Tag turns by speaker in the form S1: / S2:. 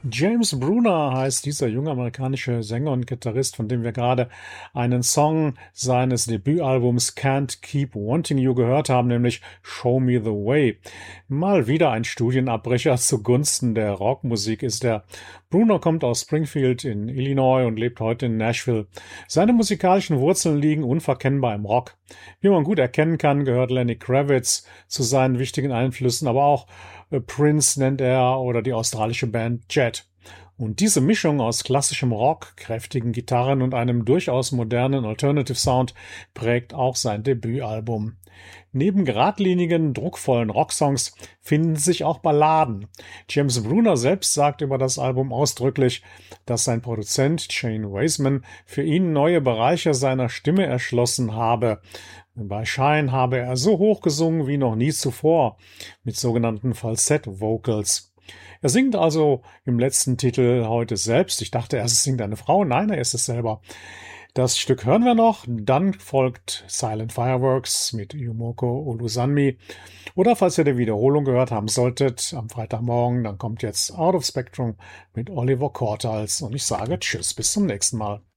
S1: James Bruner heißt dieser junge amerikanische Sänger und Gitarrist, von dem wir gerade einen Song seines Debütalbums Can't Keep Wanting You gehört haben, nämlich Show Me the Way. Mal wieder ein Studienabbrecher zugunsten der Rockmusik ist er. Bruner kommt aus Springfield in Illinois und lebt heute in Nashville. Seine musikalischen Wurzeln liegen unverkennbar im Rock. Wie man gut erkennen kann, gehört Lenny Kravitz zu seinen wichtigen Einflüssen, aber auch Prince nennt er oder die australische Band Jet. Und diese Mischung aus klassischem Rock, kräftigen Gitarren und einem durchaus modernen Alternative Sound prägt auch sein Debütalbum. Neben geradlinigen, druckvollen Rocksongs finden sich auch Balladen. James Bruner selbst sagt über das Album ausdrücklich, dass sein Produzent Shane Weisman für ihn neue Bereiche seiner Stimme erschlossen habe. Bei Shine habe er so hoch gesungen wie noch nie zuvor, mit sogenannten Falsett-Vocals. Er singt also im letzten Titel heute selbst. Ich dachte erst, es singt eine Frau. Nein, er ist es selber. Das Stück hören wir noch. Dann folgt Silent Fireworks mit Yumoko Olusanmi. Oder falls ihr die Wiederholung gehört haben solltet, am Freitagmorgen, dann kommt jetzt Out of Spectrum mit Oliver Cortals. Und ich sage Tschüss, bis zum nächsten Mal.